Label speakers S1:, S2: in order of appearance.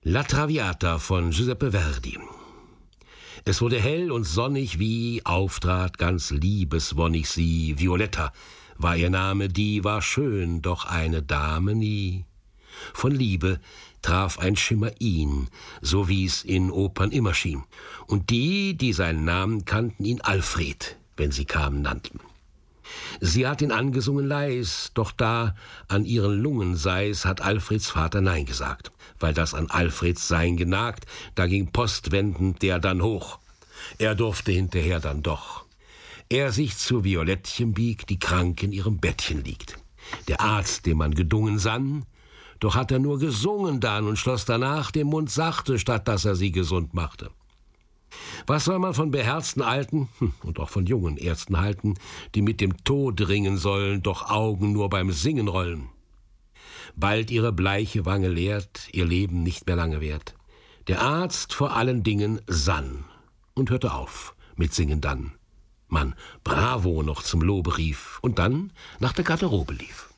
S1: La Traviata von Giuseppe Verdi. Es wurde hell und sonnig, wie auftrat ganz liebeswonnig sie. Violetta war ihr Name, die war schön, doch eine Dame nie. Von Liebe traf ein Schimmer ihn, so wie's in Opern immer schien. Und die, die seinen Namen kannten, ihn Alfred, wenn sie kamen, nannten. Sie hat ihn angesungen leis, doch da an ihren Lungen sei's, hat Alfreds Vater Nein gesagt. Weil das an Alfreds Sein genagt, da ging postwendend der dann hoch. Er durfte hinterher dann doch. Er sich zu Violettchen biegt, die krank in ihrem Bettchen liegt. Der Arzt, dem man gedungen sann, doch hat er nur gesungen dann und schloss danach den Mund sachte, statt dass er sie gesund machte. Was soll man von beherzten Alten und auch von jungen Ärzten halten, die mit dem Tod ringen sollen, doch Augen nur beim Singen rollen? Bald ihre bleiche Wange leert, ihr Leben nicht mehr lange währt. Der Arzt vor allen Dingen sann und hörte auf mit Singen dann. Man Bravo noch zum Lobe rief und dann nach der Garderobe lief.